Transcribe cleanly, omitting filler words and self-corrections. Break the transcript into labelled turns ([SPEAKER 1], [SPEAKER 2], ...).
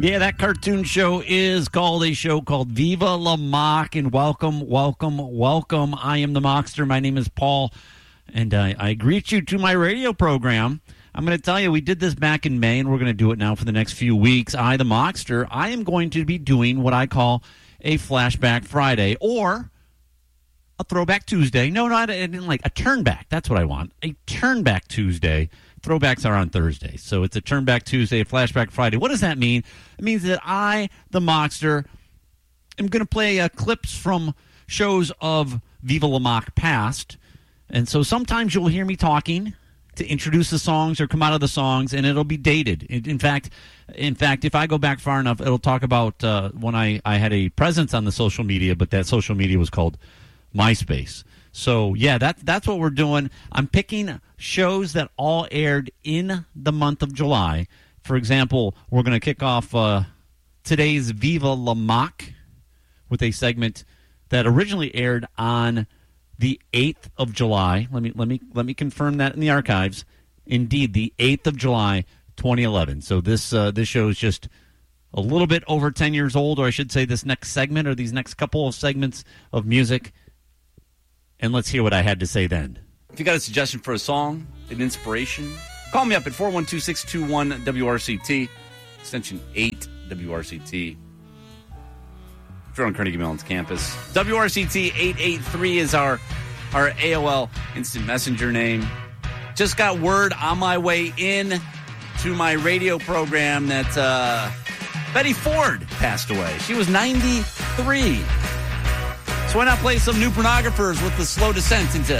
[SPEAKER 1] Yeah, that cartoon show is called a show called Viva La Mock, and welcome. I am the Mockster. My name is Paul, and I greet you to my radio program. I'm going to tell you, we did this back in May, and we're going to do it now for the next few weeks. I, the Mockster, I am going to be doing what I call a Flashback Friday, or a Throwback Tuesday. No, I didn't like a Turnback. That's what I want. A Turnback Tuesday. Throwbacks are on Thursday. So it's a Turnback Tuesday, a Flashback Friday. What does that mean? It means that I, the Mockster, am going to play clips from shows of Viva La Mock past. And so sometimes you'll hear me talking to introduce the songs or come out of the songs, and it'll be dated. In fact, if I go back far enough, it'll talk about when I had a presence on the social media, but that social media was called MySpace. So, yeah, that's what we're doing. I'm picking shows that all aired in the month of July. For example, we're going to kick off today's Viva La Mock with a segment that originally aired on the 8th of July. Let me confirm that in the archives. Indeed, the 8th of July, 2011. So this show is just a little bit over 10 years old, or I should say this next segment or these next couple of segments of music. And let's hear what I had to say then. If you got a suggestion for a song, an inspiration, call me up at 412-621-WRCT, extension 8 WRCT. If you're on Carnegie Mellon's campus, WRCT 883 is our AOL Instant Messenger name. Just got word on my way in to my radio program that Betty Ford passed away. She was 93. So why not play some new pornographers with the slow descent into